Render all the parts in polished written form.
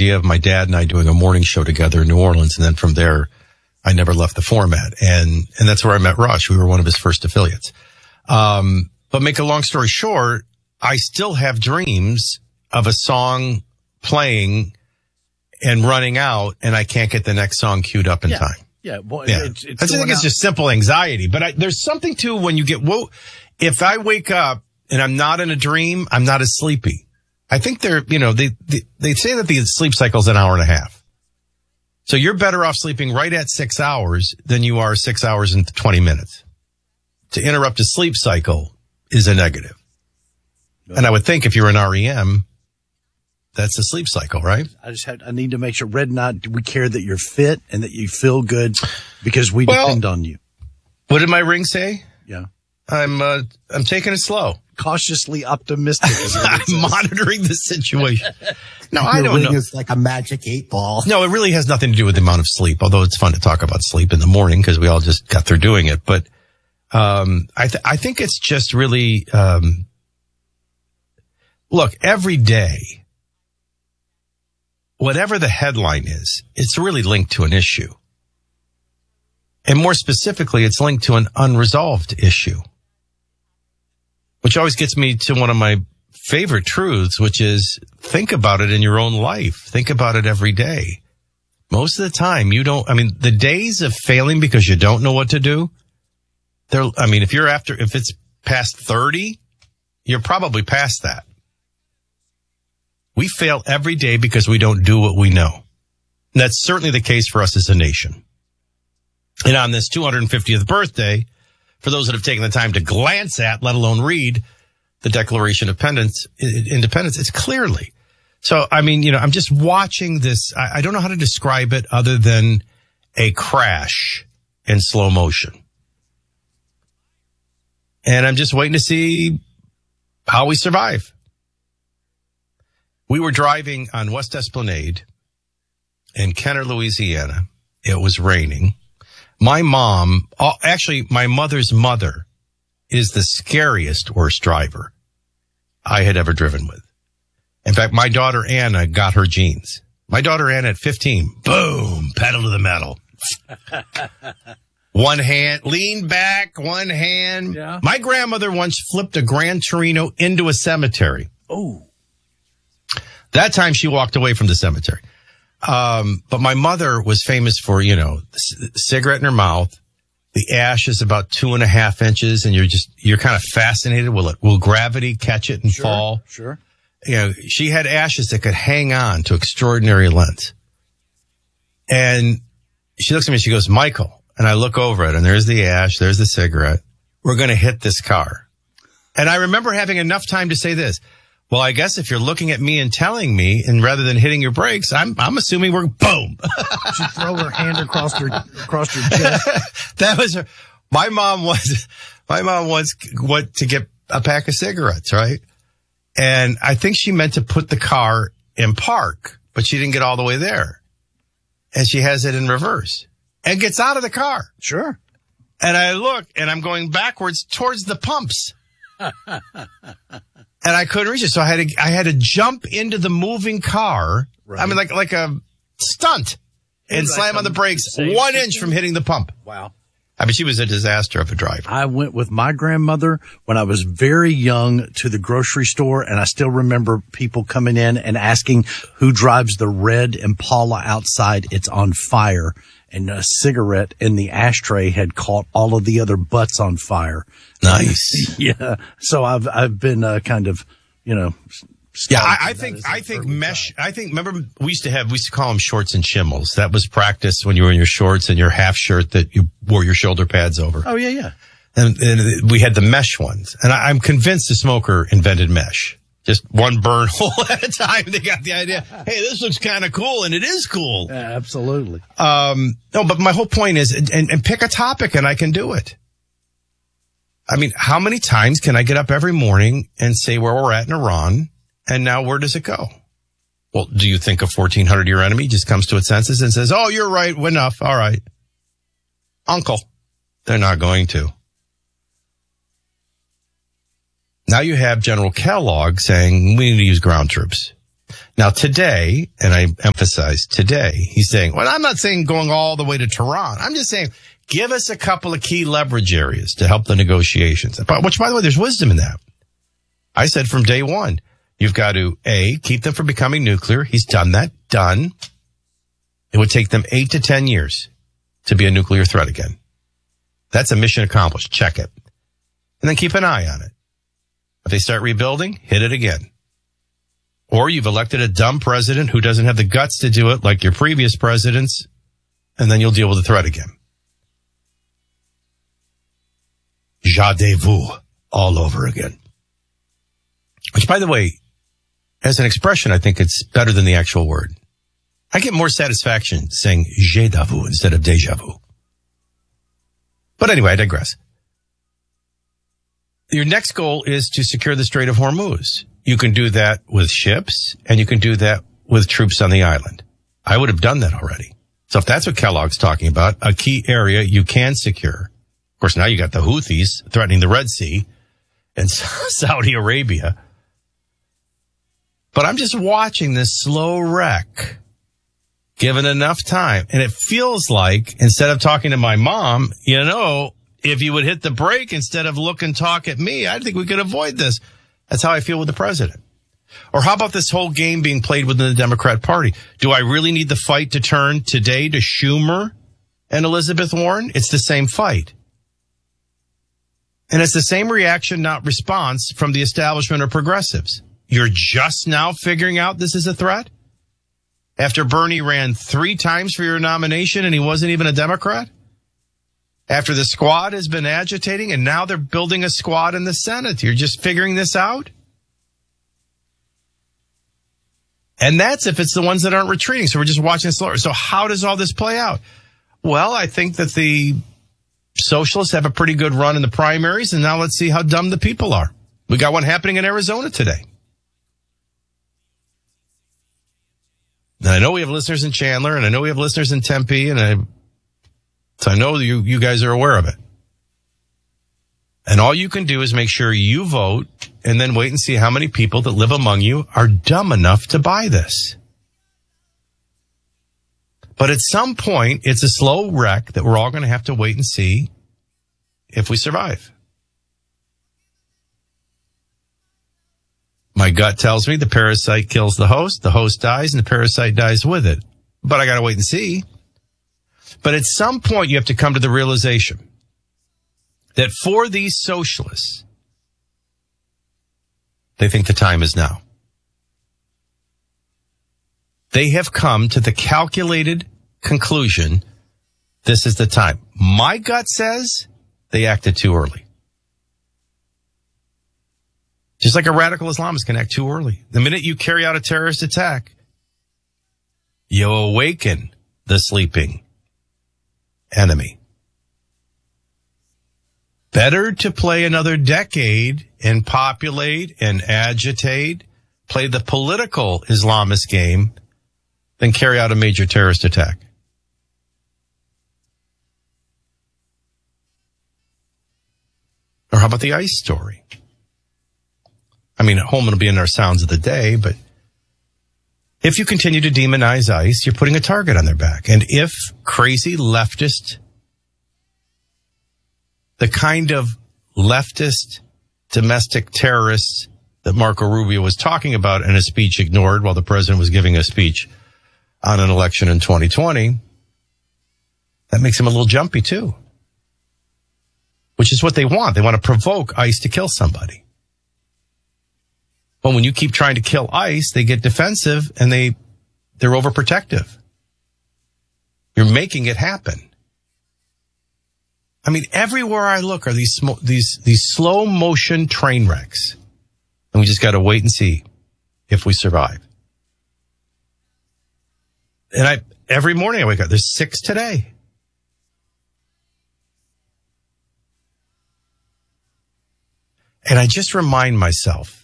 idea of my dad and I doing a morning show together in New Orleans. And then from there, I never left the format. And that's where I met Rush. We were one of his first affiliates. But make a long story short, I still have dreams of a song playing and running out, and I can't get the next song queued up in time. Yeah. Well, yeah. I think it's just simple anxiety. But there's something too when you get, if I wake up and I'm not in a dream, I'm not as sleepy. I think they say that the sleep cycle is an hour and a half. So you're better off sleeping right at 6 hours than you are 6 hours and 20 minutes. To interrupt a sleep cycle is a negative. No. And I would think if you're an REM, that's the sleep cycle, right? I need to make sure, Red and I, we care that you're fit and that you feel good because we depend on you. What did my ring say? Yeah. I'm taking it slow. Cautiously optimistic. I'm monitoring the situation. No, I don't know. Your ring is like a magic 8 ball. No, it really has nothing to do with the amount of sleep, although it's fun to talk about sleep in the morning because we all just got through doing it. But I think it's just really, look, every day, whatever the headline is, it's really linked to an issue. And more specifically, it's linked to an unresolved issue. Which always gets me to one of my favorite truths, which is think about it in your own life. Think about it every day. Most of the time, the days of failing because you don't know what to do, if it's past 30, you're probably past that. We fail every day because we don't do what we know. And that's certainly the case for us as a nation. And on this 250th birthday, for those that have taken the time to glance at, let alone read, the Declaration of Independence, it's clearly. So, I'm just watching this. I don't know how to describe it other than a crash in slow motion. And I'm just waiting to see how we survive. We were driving on West Esplanade in Kenner, Louisiana. It was raining. My mom, my mother's mother, is the scariest worst driver I had ever driven with. In fact, my daughter Anna got her genes. My daughter Anna at 15, boom, pedal to the metal. One hand, lean back, one hand. Yeah. My grandmother once flipped a Gran Torino into a cemetery. Oh. That time she walked away from the cemetery. But my mother was famous for, cigarette in her mouth. The ash is about 2.5 inches and you're kind of fascinated. Will gravity catch it and fall? Sure. She had ashes that could hang on to extraordinary lengths. And she looks at me and she goes, Michael. And I look over it and there's the ash. There's the cigarette. We're going to hit this car. And I remember having enough time to say this. Well, I guess if you're looking at me and telling me, and rather than hitting your brakes, I'm assuming we're boom. She throw her hand across your chest. That was her. My mom wants to get a pack of cigarettes, right? And I think she meant to put the car in park, but she didn't get all the way there. And she has it in reverse and gets out of the car. Sure. And I look and I'm going backwards towards the pumps. And I couldn't reach it. So I had to jump into the moving car. Right. Like a stunt and slam on the brakes 1 inch from hitting the pump. Wow. She was a disaster of a driver. I went with my grandmother when I was very young to the grocery store, and I still remember people coming in and asking who drives the red Impala outside. It's on fire. And a cigarette in the ashtray had caught all of the other butts on fire. Nice. Yeah. So I've been kind of, Yeah, I think mesh. I think, remember, we used to call them shorts and shimmels. That was practice when you were in your shorts and your half shirt that you wore your shoulder pads over. Oh, yeah. And we had the mesh ones. And I'm convinced the smoker invented mesh. Just one burn hole at a time. They got the idea. Hey, this looks kind of cool, and it is cool. Yeah, absolutely. No, but my whole point is, and pick a topic, and I can do it. How many times can I get up every morning and say where we're at in Iran, and now where does it go? Well, do you think a 1,400-year enemy just comes to its senses and says, oh, you're right, enough, all right. Uncle, they're not going to. Now you have General Kellogg saying we need to use ground troops. Now today, and I emphasize today, he's saying, well, I'm not saying going all the way to Tehran. I'm just saying, give us a couple of key leverage areas to help the negotiations. Which, by the way, there's wisdom in that. I said from day one, you've got to, A, keep them from becoming nuclear. He's done that. Done. It would take them 8 to 10 years to be a nuclear threat again. That's a mission accomplished. Check it. And then keep an eye on it. If they start rebuilding, hit it again. Or you've elected a dumb president who doesn't have the guts to do it like your previous presidents, and then you'll deal with the threat again. Jadez-vous all over again. Which, by the way, as an expression, I think it's better than the actual word. I get more satisfaction saying Jadez-vous instead of déjà vu. But anyway, I digress. Your next goal is to secure the Strait of Hormuz. You can do that with ships, and you can do that with troops on the island. I would have done that already. So if that's what Kellogg's talking about, a key area you can secure. Of course, now you got the Houthis threatening the Red Sea and Saudi Arabia. But I'm just watching this slow wreck, given enough time. And it feels like, instead of talking to my mom, if you would hit the brake instead of look and talk at me, I think we could avoid this. That's how I feel with the president. Or how about this whole game being played within the Democrat Party? Do I really need the fight to turn today to Schumer and Elizabeth Warren? It's the same fight. And it's the same reaction, not response, from the establishment or progressives. You're just now figuring out this is a threat? After Bernie ran 3 times for your nomination and he wasn't even a Democrat? After the squad has been agitating and now they're building a squad in the Senate. You're just figuring this out? And that's if it's the ones that aren't retreating. So we're just watching it slower. So how does all this play out? Well, I think that the socialists have a pretty good run in the primaries. And now let's see how dumb the people are. We got one happening in Arizona today. And I know we have listeners in Chandler, and I know we have listeners in Tempe, so I know you guys are aware of it. And all you can do is make sure you vote and then wait and see how many people that live among you are dumb enough to buy this. But at some point, it's a slow wreck that we're all going to have to wait and see if we survive. My gut tells me the parasite kills the host dies, and the parasite dies with it. But I got to wait and see. But at some point, you have to come to the realization that for these socialists, they think the time is now. They have come to the calculated conclusion, this is the time. My gut says they acted too early. Just like a radical Islamist can act too early. The minute you carry out a terrorist attack, you awaken the sleeping enemy. Better to play another decade and populate and agitate, play the political Islamist game, than carry out a major terrorist attack. Or how about the ICE story? I mean, Holman will be in our sounds of the day, but if you continue to demonize ICE, you're putting a target on their back. And if crazy leftist, the kind of leftist domestic terrorists that Marco Rubio was talking about in a speech ignored while the president was giving a speech on an election in 2020, that makes him a little jumpy too. Which is what they want. They want to provoke ICE to kill somebody. But when you keep trying to kill ICE, they get defensive and they're overprotective. You're making it happen. I mean, everywhere I look are these slow motion train wrecks. And we just got to wait and see if we survive. And every morning I wake up, there's 6 today. And I just remind myself,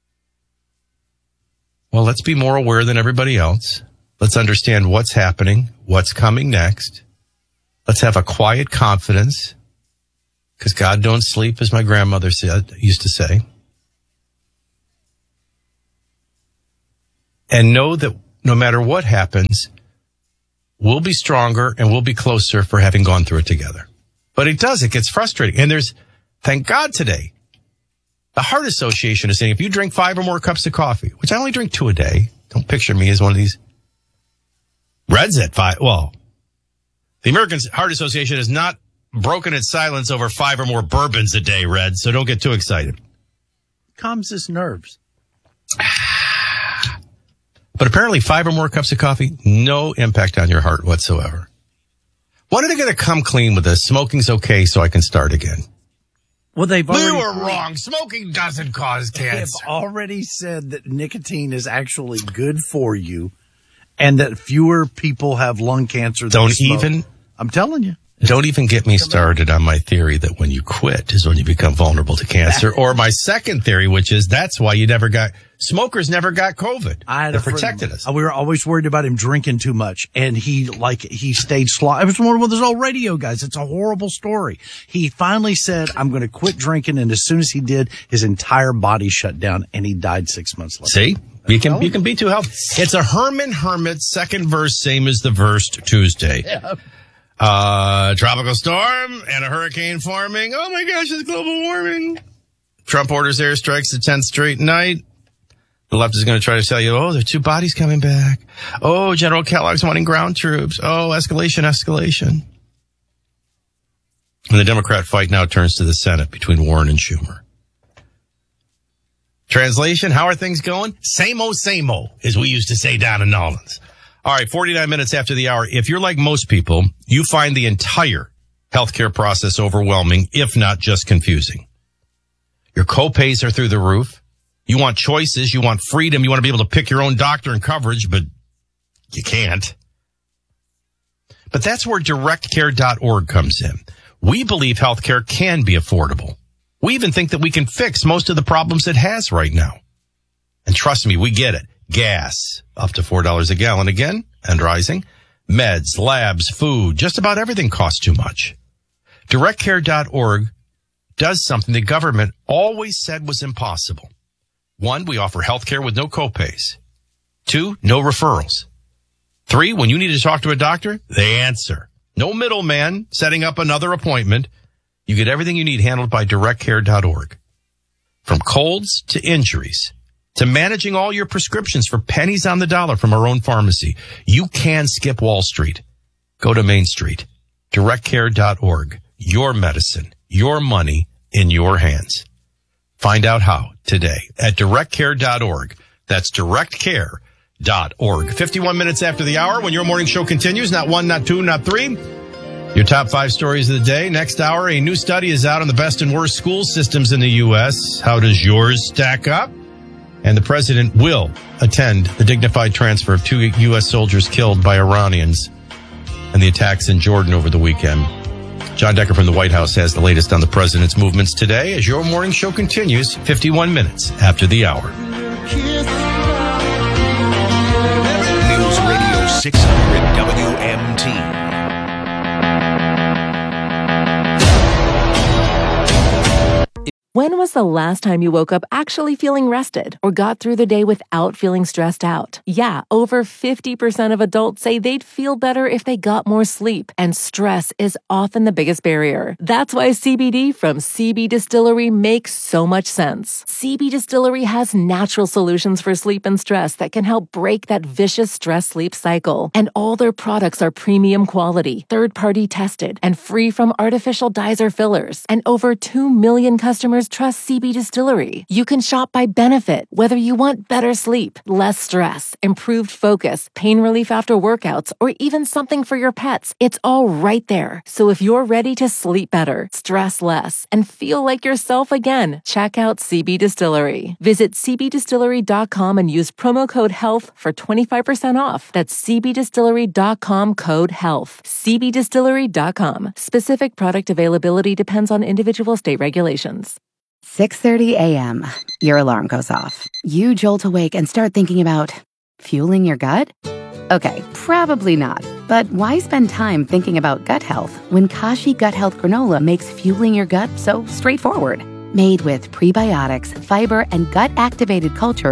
well, let's be more aware than everybody else. Let's understand what's happening, what's coming next. Let's have a quiet confidence, because God don't sleep, as my grandmother used to say. and know that no matter what happens, we'll be stronger and we'll be closer for having gone through it together. But it gets frustrating. And thank God today, the Heart Association is saying if you drink 5 or more cups of coffee, which I only drink 2 a day, don't picture me as one of these. Red's at 5. Well, the American Heart Association has not broken its silence over 5 or more bourbons a day, Red, so don't get too excited. Calms his nerves. But apparently 5 or more cups of coffee, no impact on your heart whatsoever. When are they going to come clean with this? Smoking's okay, so I can start again. Well, we were wrong. Smoking doesn't cause cancer. They have already said that nicotine is actually good for you and that fewer people have lung cancer than smoke. I'm telling you. Don't even get me started on my theory that when you quit is when you become vulnerable to cancer. Or my second theory, which is that's why smokers never got COVID. They protected us. We were always worried about him drinking too much. And he stayed slow. I was one of those old radio guys. It's a horrible story. He finally said, I'm going to quit drinking. And as soon as he did, his entire body shut down and he died 6 months later. See? You can be too healthy. It's a Hermit, second verse, same as the verse Tuesday. Yeah. Tropical storm and a hurricane forming. Oh my gosh, it's global warming. Trump orders airstrikes the 10th straight night. The left is going to try to tell you, oh, there are 2 bodies coming back. Oh, General Kellogg's wanting ground troops. Oh, escalation. And the Democrat fight now turns to the Senate between Warren and Schumer. Translation, how are things going? Same-o, as we used to say down in Nolans. All right, 49 minutes after the hour. If you're like most people, you find the entire healthcare process overwhelming, if not just confusing. Your copays are through the roof. You want choices. You want freedom. You want to be able to pick your own doctor and coverage, but you can't. But that's where directcare.org comes in. We believe healthcare can be affordable. We even think that we can fix most of the problems it has right now. And trust me, we get it. Gas, up to $4 a gallon again, and rising. Meds, labs, food, just about everything costs too much. DirectCare.org does something the government always said was impossible. 1, we offer health care with no copays. 2, no referrals. 3, when you need to talk to a doctor, they answer. No middleman setting up another appointment. You get everything you need handled by DirectCare.org. From colds to injuries, to managing all your prescriptions for pennies on the dollar from our own pharmacy. You can skip Wall Street. Go to Main Street. DirectCare.org. Your medicine, your money in your hands. Find out how today at DirectCare.org. That's DirectCare.org. 51 minutes after the hour when your morning show continues. Not 1, not 2, not 3. Your top 5 stories of the day. Next hour, a new study is out on the best and worst school systems in the U.S. How does yours stack up? And the president will attend the dignified transfer of 2 U.S. soldiers killed by Iranians and the attacks in Jordan over the weekend. John Decker from the White House has the latest on the president's movements today as your morning show continues 51 minutes after the hour. News Radio 600 WMT. When was the last time you woke up actually feeling rested or got through the day without feeling stressed out? Yeah, over 50% of adults say they'd feel better if they got more sleep, and stress is often the biggest barrier. That's why CBD from CB Distillery makes so much sense. CB Distillery has natural solutions for sleep and stress that can help break that vicious stress-sleep cycle. And all their products are premium quality, third-party tested, and free from artificial dyes or fillers. And over 2 million customers trust CB Distillery. You can shop by benefit, whether you want better sleep, less stress, improved focus, pain relief after workouts, or even something for your pets. It's all right there. So if you're ready to sleep better, stress less, and feel like yourself again, check out CB Distillery. Visit cbdistillery.com and use promo code HEALTH for 25% off. That's cbdistillery.com code HEALTH. cbdistillery.com. Specific product availability depends on individual state regulations. 6:30 a.m. Your alarm goes off. You jolt awake and start thinking about fueling your gut? Okay, probably not. But why spend time thinking about gut health when Kashi Gut Health Granola makes fueling your gut so straightforward? Made with prebiotics, fiber, and gut-activated cultures,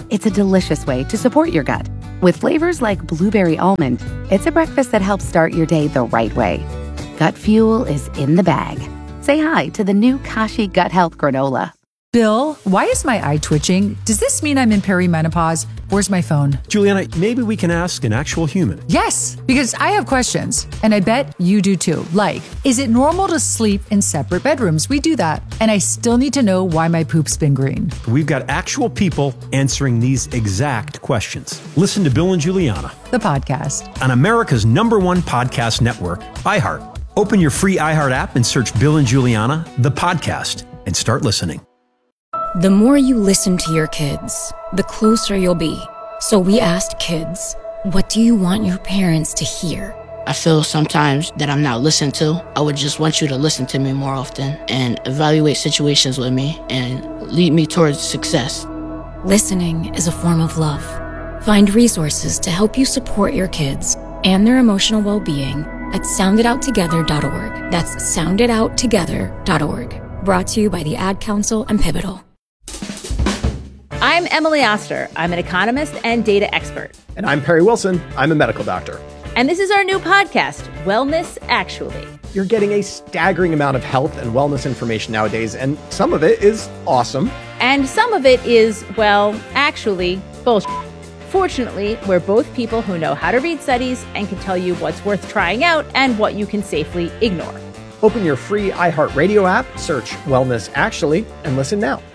It's a delicious way to support your gut. With flavors like blueberry almond, it's a breakfast that helps start your day the right way. Gut Fuel is in the bag. Say hi to the new Kashi Gut Health Granola. Bill, why is my eye twitching? Does this mean I'm in perimenopause? Where's my phone? Juliana, maybe we can ask an actual human. Yes, because I have questions, and I bet you do too. Like, is it normal to sleep in separate bedrooms? We do that. And I still need to know why my poop's been green. We've got actual people answering these exact questions. Listen to Bill and Juliana, The podcast. on America's #1 podcast network, iHeart. Open your free iHeart app and search Bill and Juliana, the podcast, and start listening. The more you listen to your kids, the closer you'll be. So we asked kids, what do you want your parents to hear? I feel sometimes that I'm not listened to. I would just want you to listen to me more often and evaluate situations with me and lead me towards success. Listening is a form of love. Find resources to help you support your kids and their emotional well-being at sounditouttogether.org. That's sounditouttogether.org. Brought to you by the Ad Council and Pivotal. I'm Emily Oster. I'm an economist and data expert. And I'm Perry Wilson. I'm a medical doctor. And this is our new podcast, Wellness Actually. You're getting a staggering amount of health and wellness information nowadays, and some of it is awesome. And some of it is, well, actually, bullshit. Fortunately, we're both people who know how to read studies and can tell you what's worth trying out and what you can safely ignore. Open your free iHeartRadio app, search Wellness Actually, and listen now.